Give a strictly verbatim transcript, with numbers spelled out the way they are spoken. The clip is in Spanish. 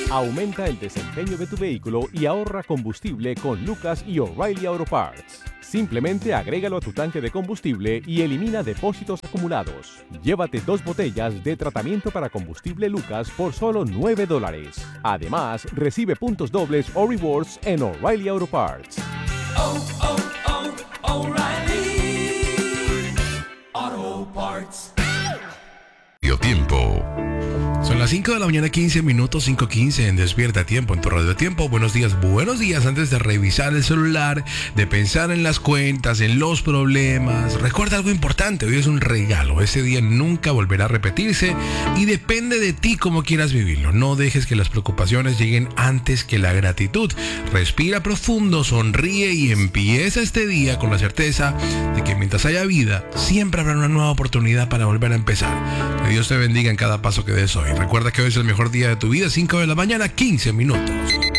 Aumenta el desempeño de tu vehículo y ahorra combustible con Lucas y O'Reilly Auto Parts. Simplemente agrégalo a tu tanque de combustible y elimina depósitos acumulados. Llévate dos botellas de tratamiento para combustible Lucas por solo nueve dólares. Además, recibe puntos dobles o rewards en O'Reilly Auto Parts. Oh, oh, oh, O'Reilly Auto Parts. Dio tiempo. Son las cinco de la mañana, quince minutos, cinco quince en Despierta Tiempo, en tu radio Tiempo. Buenos días, buenos días. Antes de revisar el celular, de pensar en las cuentas, en los problemas, recuerda algo importante: hoy es un regalo. Ese día nunca volverá a repetirse y depende de ti cómo quieras vivirlo. No dejes que las preocupaciones lleguen antes que la gratitud. Respira profundo, sonríe y empieza este día con la certeza de que mientras haya vida, siempre habrá una nueva oportunidad para volver a empezar. Que Dios te bendiga en cada paso que des hoy. Recuerda que hoy es el mejor día de tu vida, cinco de la mañana, quince minutos.